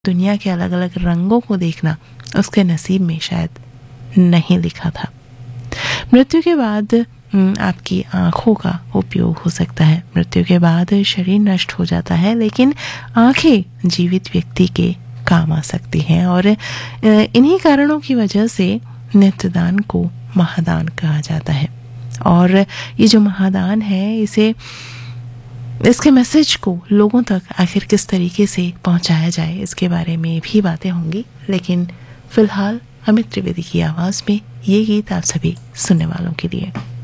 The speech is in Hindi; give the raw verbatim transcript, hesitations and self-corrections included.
दुनिया के अलग अलग रंगों को देखना उसके नसीब में शायद नहीं लिखा था। मृत्यु के बाद आपकी आंखों का उपयोग हो सकता है, मृत्यु के बाद शरीर नष्ट हो जाता है, लेकिन आंखें जीवित व्यक्ति के काम आ सकती हैं। और इन्हीं कारणों की वजह से नेत्रदान को महादान कहा जाता है। और ये जो महादान है, इसे इसके मैसेज को लोगों तक आखिर किस तरीके से पहुंचाया जाए, इसके बारे में भी बातें होंगी। लेकिन फिलहाल अमित त्रिवेदी की आवाज़ में ये गीत आप सभी सुनने वालों के लिए।